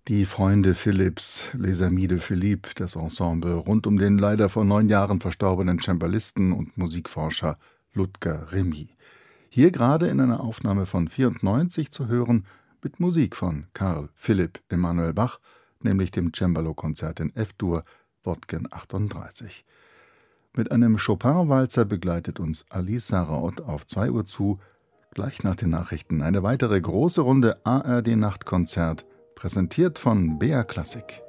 Die Freunde Philipps, Les Amis de Philippe, das Ensemble rund um den leider vor 9 Jahren verstorbenen Cembalisten und Musikforscher Ludger Remy. Hier gerade in einer Aufnahme von 94 zu hören, mit Musik von Carl Philipp Emanuel Bach, nämlich dem Cembalo-Konzert in F-Dur, Wodgen 38. Mit einem Chopin-Walzer begleitet uns Alice Sarraut auf 2 Uhr zu. Gleich nach den Nachrichten eine weitere große Runde ARD-Nachtkonzert, präsentiert von BR Klassik.